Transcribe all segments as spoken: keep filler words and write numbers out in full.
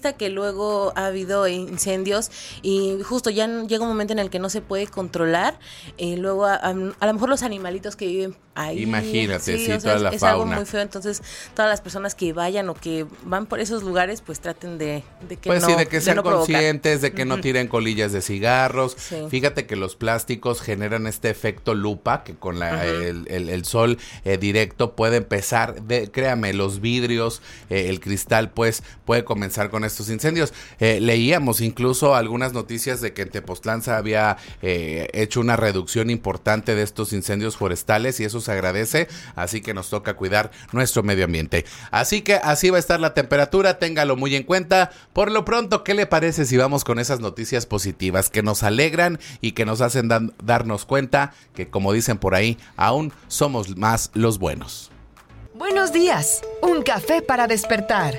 vista que luego ha habido incendios y justo ya llega un momento en el que no se puede controlar, eh, luego a, a, a lo mejor los animalitos que viven ahí. Imagínate, sí, sí, o sea, toda es, la es fauna. algo muy feo, entonces todas las personas que vayan o que van por esos lugares, pues traten de, de que pues no sí, de que de sean no conscientes, de que uh-huh. no tiren colillas de cigarros. Sí. Fíjate que los plásticos generan este efecto lupa, que con la, uh-huh. el, el, el sol eh, directo puede empezar, de, créame, los vidrios, eh, el cristal, pues puede comenzar con estos incendios. Eh, leíamos incluso algunas noticias de que en Tepoztlán se había eh, hecho una reducción importante de estos incendios forestales y eso se agradece, así que nos toca cuidar nuestro medio ambiente. Así que así va a estar la temperatura, téngalo muy en cuenta. Por lo pronto, ¿qué le parece si vamos con esas noticias positivas que nos alegran y que nos hacen dan, darnos cuenta que, como dicen por ahí, aún somos más los buenos? Buenos días, un café para despertar.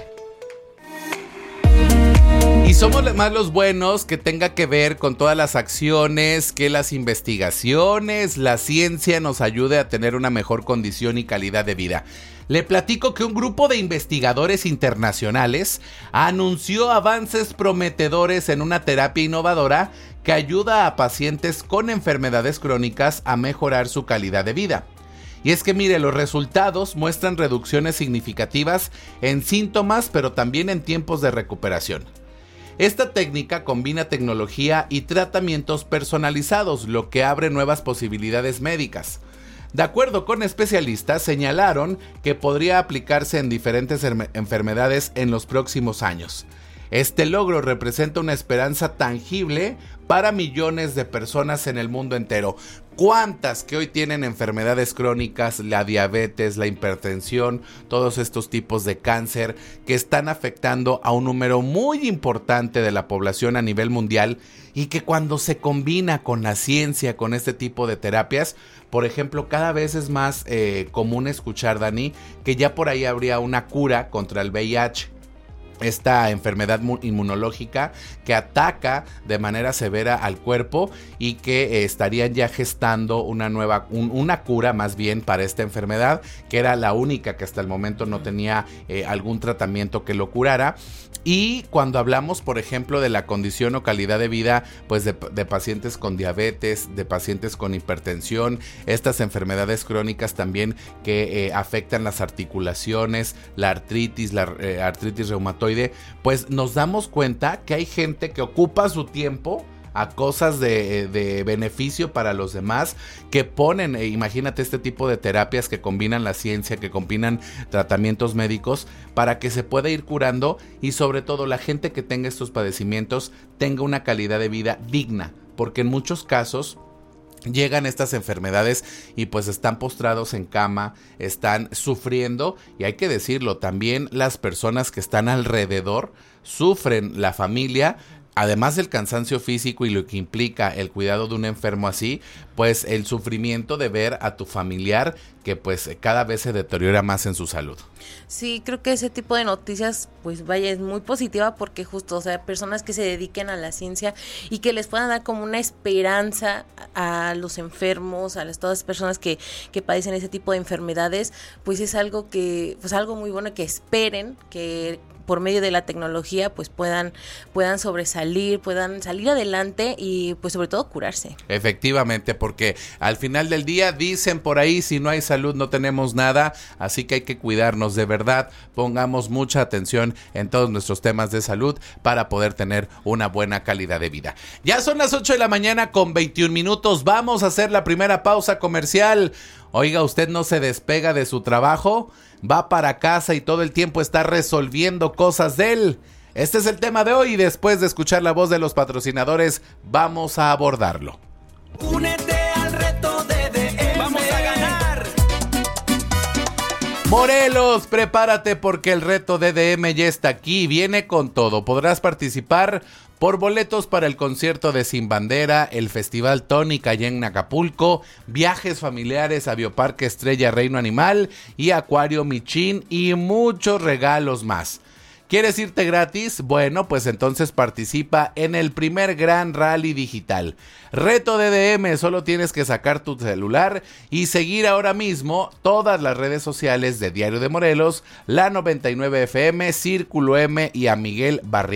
Y somos más los buenos que tenga que ver con todas las acciones, que las investigaciones, la ciencia nos ayude a tener una mejor condición y calidad de vida. Le platico que un grupo de investigadores internacionales anunció avances prometedores en una terapia innovadora que ayuda a pacientes con enfermedades crónicas a mejorar su calidad de vida. Y es que mire, los resultados muestran reducciones significativas en síntomas, pero también en tiempos de recuperación. Esta técnica combina tecnología y tratamientos personalizados, lo que abre nuevas posibilidades médicas. De acuerdo con especialistas, señalaron que podría aplicarse en diferentes enfermedades en los próximos años. Este logro representa una esperanza tangible para millones de personas en el mundo entero. ¿Cuántas que hoy tienen enfermedades crónicas, la diabetes, la hipertensión, todos estos tipos de cáncer que están afectando a un número muy importante de la población a nivel mundial y que cuando se combina con la ciencia, con este tipo de terapias, por ejemplo, cada vez es más eh, común escuchar, Dani, que ya por ahí habría una cura contra el V I H. Esta enfermedad inmunológica que ataca de manera severa al cuerpo y que eh, estarían ya gestando una nueva, un, una cura más bien para esta enfermedad, que era la única que hasta el momento no tenía eh, algún tratamiento que lo curara. Y cuando hablamos, por ejemplo, de la condición o calidad de vida, pues de, de pacientes con diabetes, de pacientes con hipertensión, estas enfermedades crónicas también que eh, afectan las articulaciones, la artritis, la eh, artritis reumatoide, pues nos damos cuenta que hay gente que ocupa su tiempo a cosas de, de beneficio para los demás, que ponen, eh, imagínate este tipo de terapias que combinan la ciencia, que combinan tratamientos médicos para que se pueda ir curando y sobre todo la gente que tenga estos padecimientos tenga una calidad de vida digna, porque en muchos casos llegan estas enfermedades y pues están postrados en cama, están sufriendo y hay que decirlo, también las personas que están alrededor sufren, la familia. Además del cansancio físico y lo que implica el cuidado de un enfermo así, pues el sufrimiento de ver a tu familiar que pues cada vez se deteriora más en su salud. Sí, creo que ese tipo de noticias, pues vaya, es muy positiva porque justo, o sea, personas que se dediquen a la ciencia y que les puedan dar como una esperanza a los enfermos, a las todas las personas que, que padecen ese tipo de enfermedades, pues es algo que, pues algo muy bueno, que esperen que por medio de la tecnología pues puedan puedan sobresalir, puedan salir adelante y pues sobre todo curarse. Efectivamente, porque al final del día dicen por ahí, si no hay salud no tenemos nada, así que hay que cuidarnos de verdad, pongamos mucha atención en todos nuestros temas de salud para poder tener una buena calidad de vida. Ya son las ocho de la mañana con veintiún minutos, vamos a hacer la primera pausa comercial. Oiga, ¿usted no se despega de su trabajo? Va para casa y todo el tiempo está resolviendo cosas de él. Este es el tema de hoy y después de escuchar la voz de los patrocinadores, vamos a abordarlo. Únete al reto de D M. Vamos a ganar. Morelos, prepárate porque el reto D D M ya está aquí, viene con todo. Podrás participar por boletos para el concierto de Sin Bandera, el Festival Tónica allá en Acapulco, viajes familiares a Bioparque Estrella Reino Animal y Acuario Michín y muchos regalos más. ¿Quieres irte gratis? Bueno, pues entonces participa en el primer gran rally digital. Reto D D M, solo tienes que sacar tu celular y seguir ahora mismo todas las redes sociales de Diario de Morelos, la noventa y nueve F M, Círculo M y a Miguel Barrientos.